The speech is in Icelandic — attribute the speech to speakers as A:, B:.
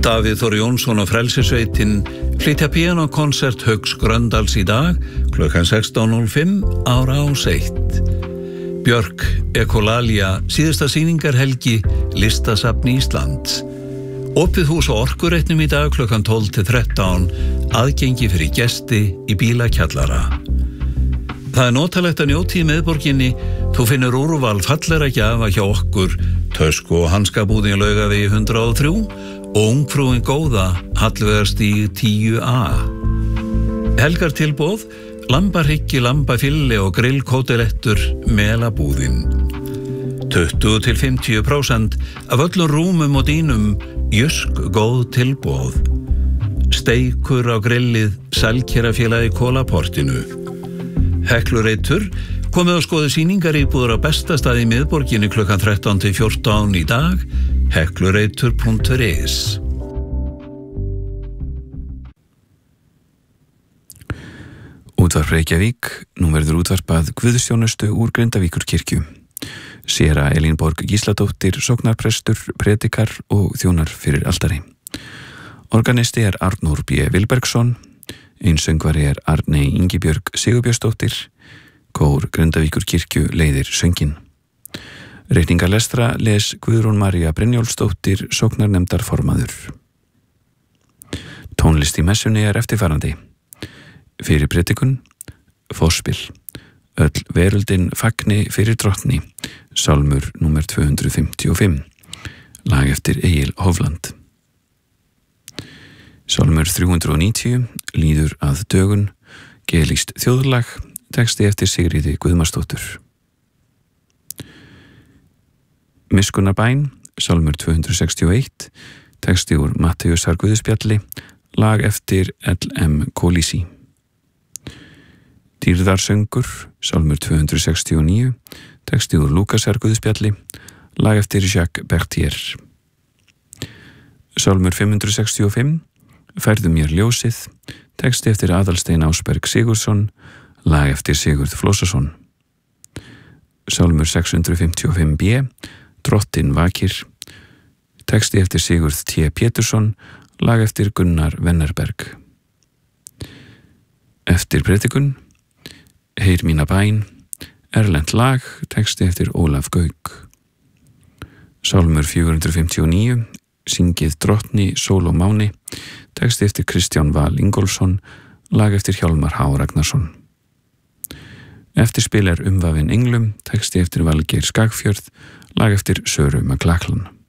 A: Davíð Þór Jónsson og Frelsisveitin flytja píanókonsert Hauks Gröndals í dag klukkan 16:05 á Rás 1. Björk Ekolalia síðasta sýningarhelgi Listasafn Íslands. Opið hús á Orkureitnum í dag klukkan 12 til 13, aðgengi fyrir gesti í bílakjallara. Það er notalegt að njóta í miðborginni. Þú finnur úrval fallegra gjafa hjá okkur, tösku og hanskabúðin Laugavegi 103 og Ungfrúin góða Hallveigarstíg 10A. Helgartilboð, lambahryggi, lambafilli og grillkótelettur Melabúðin. 20-50% af öllum rúmum og dýnum, Jysk góð tilboð. Steikur á grillið Selkerafélagi Kólaportinu. Heklureitur, komið á skoðu sýningaríbúður á besta stað í miðborginni klukkan 13 til 14 í dag, heklureitur.is.
B: Útvarp Reykjavík, nú verður útvarpað guðsþjónustu úr Grindavíkurkirkju. Séra Elínborg Gísladóttir, sóknarprestur, predikar og þjónar fyrir altari. Organisti er Arnór B. Vilbergsson, einsöngvari er Arney Ingibjörg Sigurbjörnsdóttir, kór Grindavíkurkirkju leiðir söngin. Reikningarlestra les Guðrún María Brynjólfsdóttir, sóknarnefndar formaður. Tónlist í messunni er eftirfarandi. Fyrir predikun, forspil. Öll veröldin fagni fyrir drottni, sálmur númer 255, lag eftir Egil Hofland. Sálmur 390, líður að dögun, gelískt þjóðlag, texti eftir Sigríði Guðmarsdóttur. Miskunnarbæn, sálmur 261, texti úr Mattheusar Guðspjalli, lag eftir L.M. Kólísi. Dýrðarsöngur, sálmur 269, texti úr Lúkasar Guðspjalli, lag eftir Jacques Berthier. Sálmur 565, Færðu mér ljósið, texti eftir Aðalstein Ásberg Sigurðsson, lag eftir Sigurð Flósason. Sálmur 655b, Drottin vakir, texti eftir Sigurð T. Pétursson, lag eftir Gunnar Vennerberg. Eftir predikun, Heyr mína bæn, erlent lag, texti eftir Ólaf Gauk. Sálmur 459, Syngið drottni, sól og máni, texti eftir Kristján Val Ingólfsson, lag eftir Hjálmar H. Ragnarsson. Eftirspil er Umvafin englum, texti eftir Valgeir Skagfjörð, lag eftir Söru McLachlan.